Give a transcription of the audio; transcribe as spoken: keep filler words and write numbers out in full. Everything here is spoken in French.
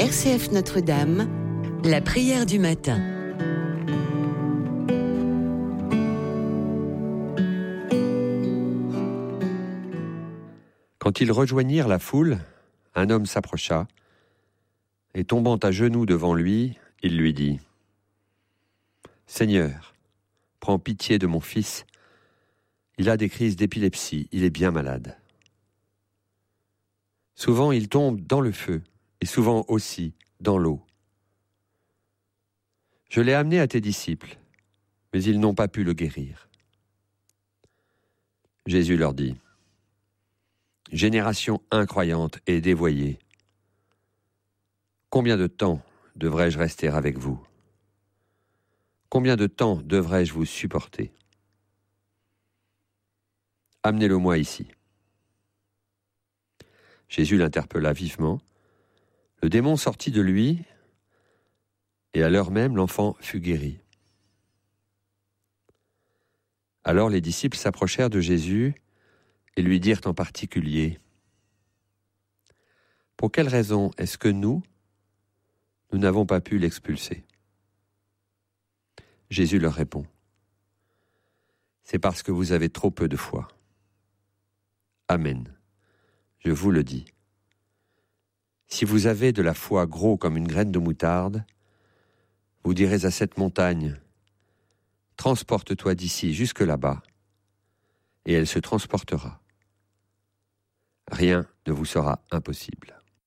R C F Notre-Dame, la prière du matin. Quand ils rejoignirent la foule, un homme s'approcha, et tombant à genoux devant lui, il lui dit : « Seigneur, prends pitié de mon fils, il a des crises d'épilepsie, il est bien malade. Souvent il tombe dans le feu, et souvent aussi dans l'eau. Je l'ai amené à tes disciples, mais ils n'ont pas pu le guérir. » Jésus leur dit : « Génération incroyante et dévoyée, combien de temps devrais-je rester avec vous ? Combien de temps devrais-je vous supporter ? Amenez-le-moi ici. » Jésus l'interpella vivement. Le démon sortit de lui, et à l'heure même, l'enfant fut guéri. Alors les disciples s'approchèrent de Jésus et lui dirent en particulier : « Pour quelle raison est-ce que nous, nous n'avons pas pu l'expulser ?» Jésus leur répond : « C'est parce que vous avez trop peu de foi. Amen, je vous le dis. Si vous avez de la foi gros comme une graine de moutarde, vous direz à cette montagne : transporte-toi d'ici jusque là-bas, et elle se transportera. Rien ne vous sera impossible. »